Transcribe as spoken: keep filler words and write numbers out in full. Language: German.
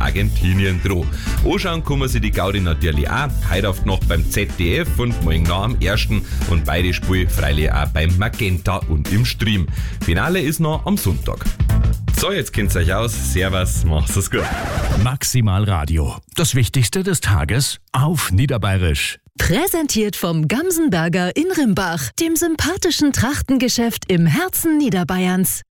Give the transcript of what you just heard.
Argentinien droh. Anschauen kann man sich die Gaudi natürlich auch. Heute auf Nacht beim Z D F und morgen noch am ersten Und beide spielen freilich auch beim Magenta und im Stream. Finale ist noch am Sonntag. So, jetzt kennt's euch aus. Servus, macht's es gut. Maximal Radio. Das Wichtigste des Tages auf Niederbayerisch. Präsentiert vom Gamsenberger in Rimbach, dem sympathischen Trachtengeschäft im Herzen Niederbayerns.